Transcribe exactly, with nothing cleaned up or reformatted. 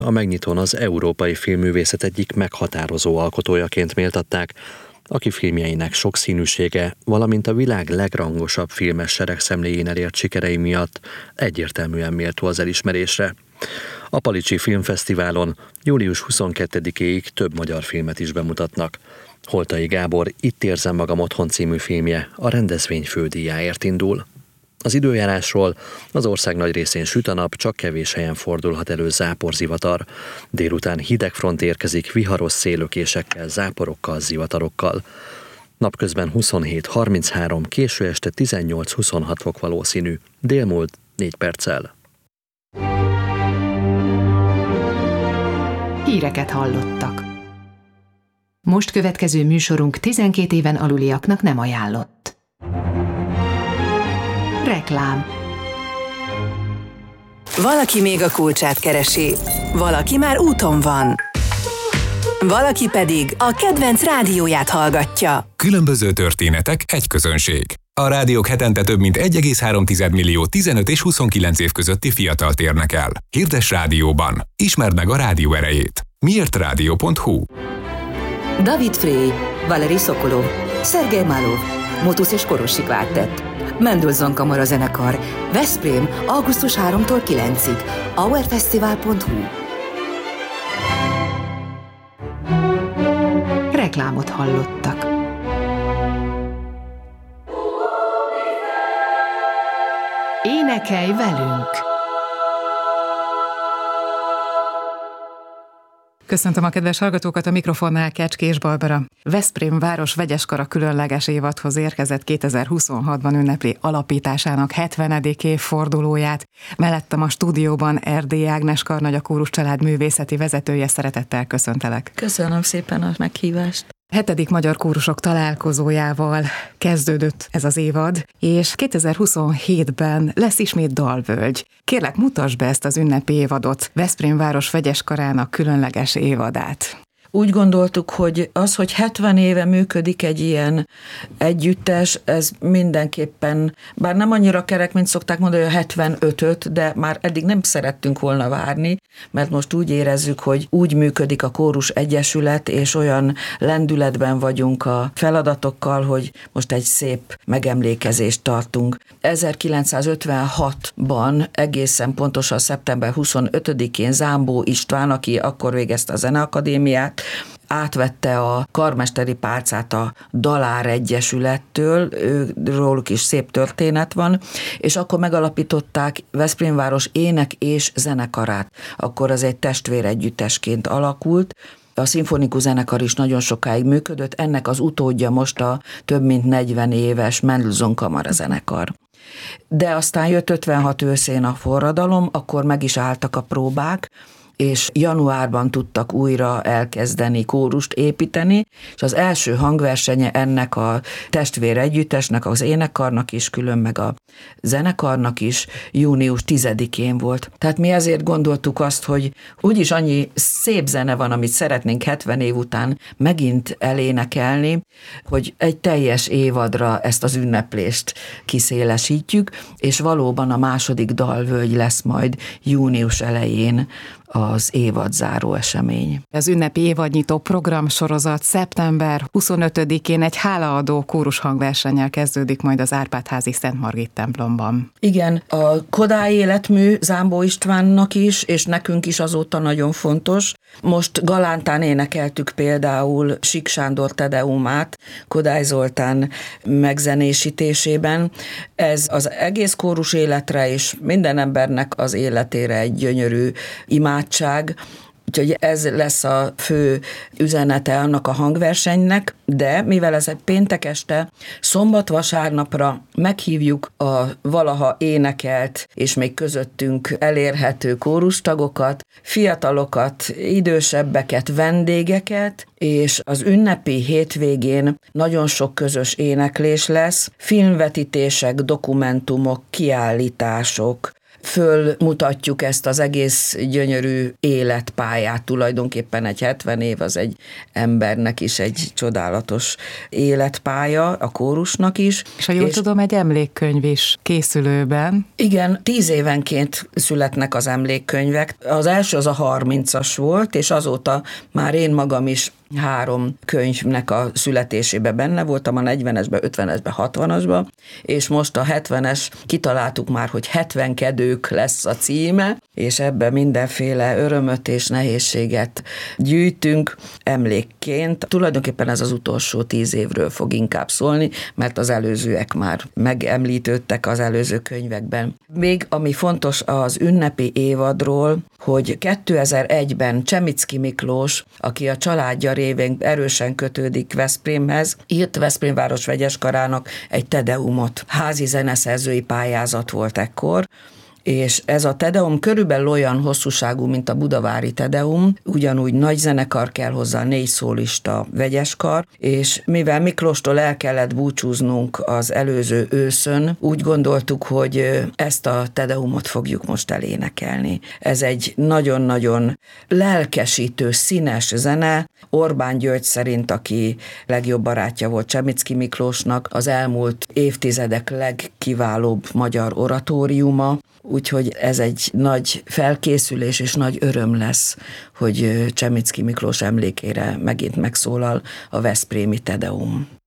A megnyitón az európai filmművészet egyik meghatározó alkotójaként méltatták, aki filmjeinek sokszínűsége, valamint a világ legrangosabb filmes seregszemléjén elért sikerei miatt egyértelműen méltó az elismerésre. A Palicsi Filmfesztiválon július huszonkettedikéig több magyar filmet is bemutatnak. Holtai Gábor Itt érzem magam otthon című filmje a rendezvény fődíjáért indul. Az időjárásról: az ország nagy részén süt a nap, csak kevés helyen fordulhat elő záporzivatar. Délután hideg front érkezik viharos széllökésekkel, záporokkal, zivatarokkal. Napközben huszonhét harminchárom, késő este tizennyolc huszonhat fok valószínű. Délmúlt négy perccel. Híreket hallottak. Most következő műsorunk tizenkét éven aluliaknak nem ajánlott. Reklám. Valaki még a kulcsát keresi, valaki már úton van, valaki pedig a kedvenc rádióját hallgatja. Különböző történetek, egy közönség. A rádiók hetente több mint egy egész három millió tizenöt és huszonkilenc év közötti fiatalt érnek el. Hirdess rádióban. Ismerd meg a rádió erejét. miért rádió pont hu. David Frey, Valeri Sokolov, Szergej Malov, Motus és Korossy Kvártett, Mendelssohn Kamara zenekar, Veszprém, augusztus harmadikától kilencedikéig, hourfestival pont hu. Reklámot hallottak. Énekelj velünk! Köszöntöm a kedves hallgatókat, a mikrofonnál Kecskés Barbara. Veszprém város vegyeskara különleges évadhoz érkezett, kétezer-huszonhatban ünnepli alapításának hetvenedik évfordulóját. Mellettem a stúdióban Erdély Ágnes Karnagy, a Kórus család művészeti vezetője. Szeretettel köszöntelek. Köszönöm szépen a meghívást. Hetedik Magyar Kórusok találkozójával kezdődött ez az évad, és kétezer-huszonhétben lesz ismét Dalvölgy. Kérlek, mutasd be ezt az ünnepi évadot, Veszprém város vegyeskarának különleges évadát. Úgy gondoltuk, hogy az, hogy hetven éve működik egy ilyen együttes, ez mindenképpen, bár nem annyira kerek, mint szokták mondani, a hetvenötöt, de már eddig nem szerettünk volna várni, mert most úgy érezzük, hogy úgy működik a Kórus Egyesület, és olyan lendületben vagyunk a feladatokkal, hogy most egy szép megemlékezést tartunk. ezerkilencszázötvenhatban, egészen pontosan szeptember huszonötödikén Zámbó István, aki akkor végezte a Zeneakadémiát, átvette a karmesteri pálcát a Dalár Egyesülettől, róluk is szép történet van, és akkor megalapították Veszprémváros ének és zenekarát. Akkor az egy testvéregyüttesként alakult, a szimfonikus zenekar is nagyon sokáig működött, ennek az utódja most a több mint negyven éves Mendelssohn Kamara zenekar. De aztán jött ötvenhat őszén a forradalom, akkor meg is álltak a próbák, és januárban tudtak újra elkezdeni kórust építeni, és az első hangversenye ennek a testvér együttesnek, az énekkarnak is, külön meg a zenekarnak is június tizedikén volt. Tehát mi ezért gondoltuk azt, hogy úgyis annyi szép zene van, amit szeretnénk hetven év után megint elénekelni, hogy egy teljes évadra ezt az ünneplést kiszélesítjük, és valóban a második Dalvölgy lesz majd június elején az évadzáró esemény. Az ünnepi évadnyitó programsorozat szeptember huszonötödikén egy hálaadó kórus hangversennyel kezdődik majd az Árpád-házi Szent Margit templomban. Igen, a Kodály életmű Zámbó Istvánnak is, és nekünk is azóta nagyon fontos. Most Galántán énekeltük például Sik Sándor Tedeumát Kodály Zoltán megzenésítésében. Ez az egész kórus életre és minden embernek az életére egy gyönyörű imádság, úgyhogy ez lesz a fő üzenete annak a hangversenynek, de mivel ez egy péntek este, szombat-vasárnapra meghívjuk a valaha énekelt és még közöttünk elérhető kórustagokat, fiatalokat, idősebbeket, vendégeket, és az ünnepi hétvégén nagyon sok közös éneklés lesz, filmvetítések, dokumentumok, kiállítások, fölmutatjuk ezt az egész gyönyörű életpályát. Tulajdonképpen egy hetven év az egy embernek is egy csodálatos életpálya, a kórusnak is. És ha jól és tudom, egy emlékkönyv is készülőben. Igen, tíz évenként születnek az emlékkönyvek. Az első az a harmincas volt, és azóta már én magam is három könyvnek a születésében benne voltam, a negyvenesben, ötvenesben, hatvanasban, és most a hetvenes kitaláltuk már, hogy hetvenkedők lesz a címe, és ebben mindenféle örömöt és nehézséget gyűjtünk emlékként. Tulajdonképpen ez az utolsó tíz évről fog inkább szólni, mert az előzőek már megemlítődtek az előző könyvekben. Még ami fontos az ünnepi évadról, hogy kétezer-egyben Csemicki Miklós, aki a családja révén erősen kötődik Veszprémhez, írt Veszprém város vegyeskarának egy tedeumot. Házi zeneszerzői pályázat volt ekkor, és ez a tedeum körülbelül olyan hosszúságú, mint a budavári tedeum, ugyanúgy nagy zenekar kell hozzá, négy szólista vegyeskar, és mivel Miklóstól el kellett búcsúznunk az előző őszön, úgy gondoltuk, hogy ezt a tedeumot fogjuk most elénekelni. Ez egy nagyon-nagyon lelkesítő, színes zene. Orbán György szerint, aki legjobb barátja volt Csemicki Miklósnak, az elmúlt évtizedek legkiválóbb magyar oratóriuma, úgyhogy ez egy nagy felkészülés és nagy öröm lesz, hogy Csemicki Miklós emlékére megint megszólal a veszprémi tedeum.